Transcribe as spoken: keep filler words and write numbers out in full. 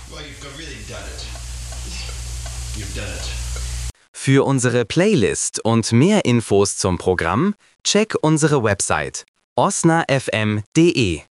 Well, you've really done it. You've done it. Für unsere Playlist und mehr Infos zum Programm check unsere Website osnafm punkt de.